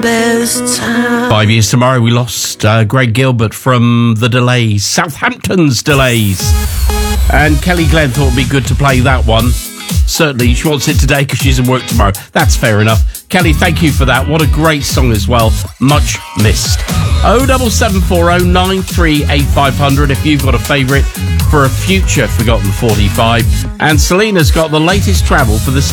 best time. 5 years tomorrow, we lost Greg Gilbert from the Delays, Southampton's Delays. And Kelly Glenn thought it'd be good to play that one. Certainly, she wants it today because she's in work tomorrow. That's fair enough. Kelly, thank you for that. What a great song as well. Much missed. 07740 938 if you've got a favourite for a future Forgotten 45. And Selena's got the latest travel for the